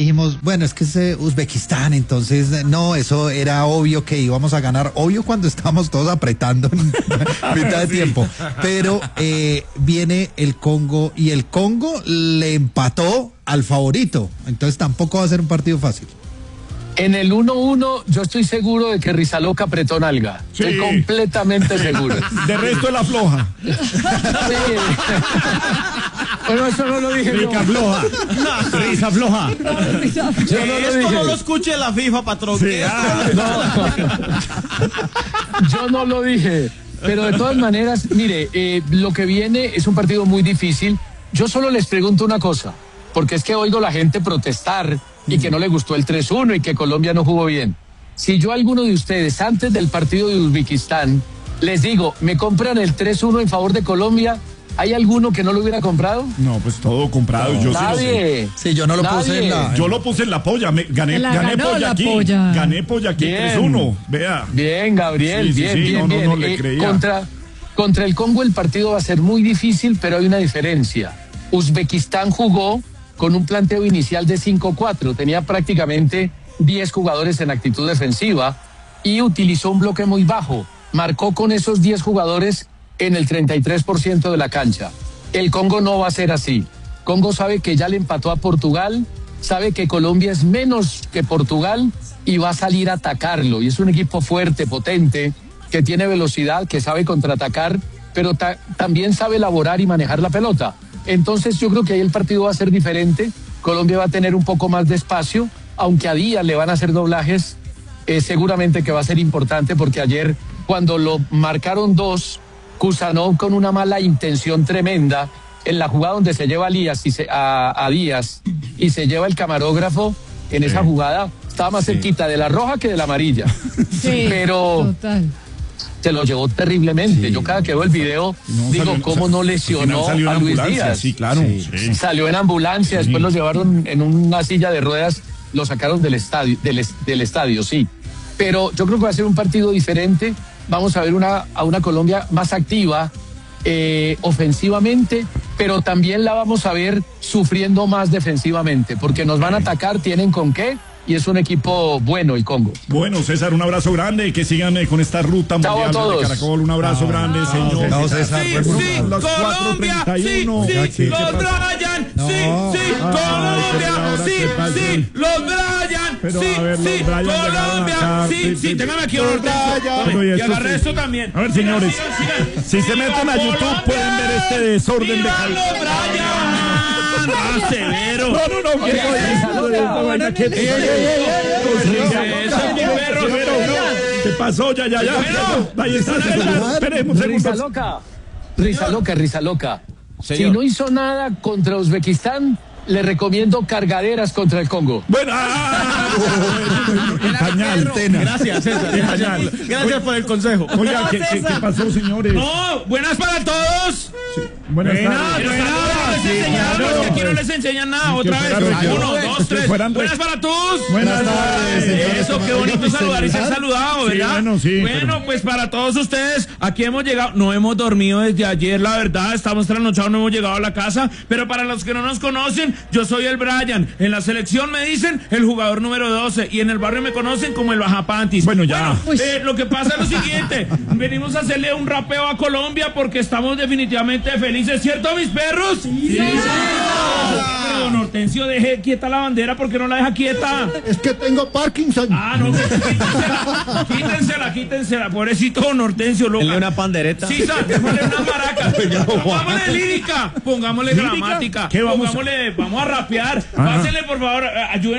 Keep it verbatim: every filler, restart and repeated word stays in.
Dijimos, bueno, es que es eh, Uzbekistán, entonces eh, no, eso era obvio que íbamos a ganar, obvio cuando estábamos todos apretando en mitad de tiempo, pero eh, viene el Congo y el Congo le empató al favorito, entonces tampoco va a ser un partido fácil. En el uno uno yo estoy seguro de que Rizaloca apretó nalga. Sí. Estoy completamente seguro. De resto es la floja. Sí. Bueno, eso no lo dije Rica yo. floja. Risa floja. Yo no lo Esto dije. no lo escuche la FIFA, patrón. Sí, ah. No. Yo no lo dije. Pero de todas maneras, mire, eh, lo que viene es un partido muy difícil. Yo solo les pregunto una cosa, porque es que oigo la gente protestar y que no le gustó el tres uno y que Colombia no jugó bien. Si yo a alguno de ustedes, antes del partido de Uzbekistán, les digo, ¿me compran el tres uno en favor de Colombia? ¿Hay alguno que no lo hubiera comprado? No, pues todo comprado. No, yo nadie. Sí, sí, yo no lo Nadie. puse en la... yo lo puse en la polla. Me, gané La gané ganó polla la aquí. polla. Gané polla aquí. Bien. tres uno. Vea. Bien, Gabriel, Sí, sí, bien, sí, bien, no, no, bien. no le Eh, creía. contra, contra el Congo el partido va a ser muy difícil, pero hay una diferencia. Uzbekistán jugó con un planteo inicial de cinco cuatro, tenía prácticamente diez jugadores en actitud defensiva y utilizó un bloque muy bajo. Marcó con esos diez jugadores en el treinta y tres por ciento de la cancha. El Congo no va a ser así. Congo sabe que ya le empató a Portugal, sabe que Colombia es menos que Portugal y va a salir a atacarlo. Y es un equipo fuerte, potente, que tiene velocidad, que sabe contraatacar, pero ta- también sabe elaborar y manejar la pelota. Entonces yo creo que ahí el partido va a ser diferente. Colombia va a tener un poco más de espacio, aunque a Díaz le van a hacer doblajes, eh, seguramente que va a ser importante porque ayer cuando lo marcaron dos, Kusanov con una mala intención tremenda, en la jugada donde se lleva a, Díaz y se, a, a Díaz y se lleva el camarógrafo, en sí. Esa jugada estaba más sí. cerquita de la roja que de la amarilla. Sí, pero total. Se lo llevó terriblemente. Sí. Yo cada que veo el video no, digo, salió, ¿cómo no lesionó a Luis Díaz? Sí, claro. Sí. Sí. Salió en ambulancia, sí. Después lo llevaron en una silla de ruedas, lo sacaron del estadio, del, del estadio, sí. Pero yo creo que va a ser un partido diferente. Vamos a ver una, a una Colombia más activa, eh, ofensivamente, pero también la vamos a ver sufriendo más defensivamente, porque nos van a atacar, tienen con qué. Y es un equipo bueno el Congo. Bueno, César, un abrazo grande y que sigan eh, con esta ruta Chao mundial de Caracol. Un abrazo Chao. grande, señor. Chao, César. Sí, sí, Colombia, sí, sí, los Brian, sí, sí, Colombia, sí, sí, los Brian, sí, sí, Colombia, sí, sí, téngame aquí un Hortensio. Y agarré esto también. A ver, señores, si se meten a YouTube pueden ver este desorden de Colombia. Ah, severo. No, no, no. ¿Qué ¿Qué pasó? Ya, ya, ya. Ahí está. Esperemos. Risa loca. Risa loca, risa loca. Si no hizo nada contra Uzbekistán, le recomiendo cargaderas contra el Congo. Bueno, ah, pañal, gracias, César. Gracias, gracias por el consejo. Oiga, ¿qué, qué, ¿qué pasó, señores? No, buenas para todos. Sí. Buenas buenas, tardes. buenas, buenas, les enseñamos, no, que aquí no les enseñan nada. Otra vez, uno, dos, tres. Buenas para todos. Buenas tardes. Eso, qué bonito saludar y ser saludado, ¿verdad? Sí, bueno, sí, bueno pero... pues para todos ustedes, aquí hemos llegado, no hemos dormido desde ayer, la verdad, estamos trasnochados, no hemos llegado a la casa, pero para los que no nos conocen, yo soy el Brian. En la selección me dicen el jugador número doce y en el barrio me conocen como el Bajapantis. Bueno, ya. Bueno, eh, lo que pasa es lo siguiente, venimos a hacerle un rapeo a Colombia porque estamos definitivamente felices, ¿cierto, mis perros? Sí. sí. Pero don Hortensio, deje quieta la bandera, ¿por qué no la deja quieta? Es que tengo Parkinson. Ah, no, quítensela, quítensela, quítensela, pobrecito don Hortensio, loca. Denle una pandereta. Sí, démosle una maraca. Pongámosle lírica, pongámosle gramática, ¿Qué vamos pongámosle, vamos a rapear. Pásenle, por favor, ayúdenme.